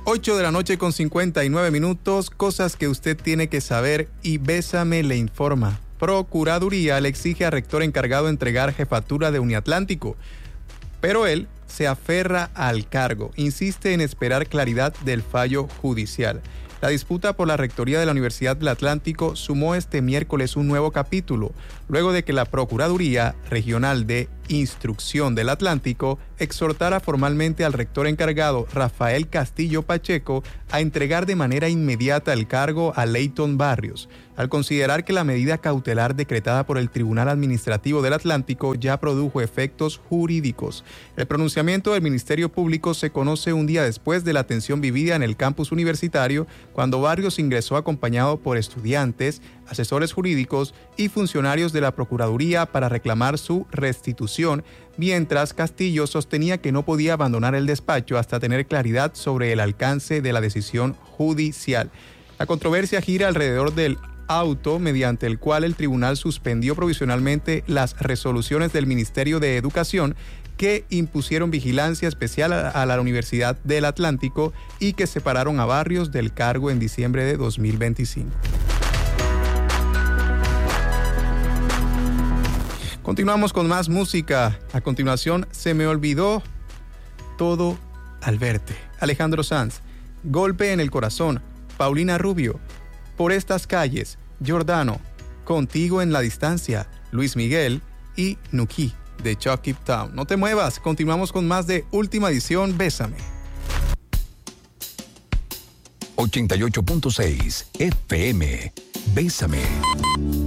8 de la noche con 59 minutos, cosas que usted tiene que saber y Bésame le informa. Procuraduría le exige al rector encargado entregar jefatura de Uniatlántico, pero él se aferra al cargo, insiste en esperar claridad del fallo judicial. La disputa por la rectoría de la Universidad del Atlántico sumó este miércoles un nuevo capítulo, luego de que la Procuraduría Regional de Instrucción del Atlántico exhortara formalmente al rector encargado, Rafael Castillo Pacheco, a entregar de manera inmediata el cargo a Leighton Barrios, al considerar que la medida cautelar decretada por el Tribunal Administrativo del Atlántico ya produjo efectos jurídicos. El pronunciamiento del Ministerio Público se conoce un día después de la tensión vivida en el campus universitario, cuando Barrios ingresó acompañado por estudiantes, asesores jurídicos y funcionarios de la Procuraduría para reclamar su restitución, mientras Castillo sostenía que no podía abandonar el despacho hasta tener claridad sobre el alcance de la decisión judicial. La controversia gira alrededor del auto mediante el cual el tribunal suspendió provisionalmente las resoluciones del Ministerio de Educación que impusieron vigilancia especial a la Universidad del Atlántico y que separaron a Barrios del cargo en diciembre de 2025. Continuamos con más música. A continuación, Se me olvidó todo al verte. Alejandro Sanz, Golpe en el corazón. Paulina Rubio, Por estas calles. Giordano, Contigo en la distancia. Luis Miguel y Nuki de Chucky Town. No te muevas, continuamos con más de Última Edición Bésame. 88.6 FM. Bésame.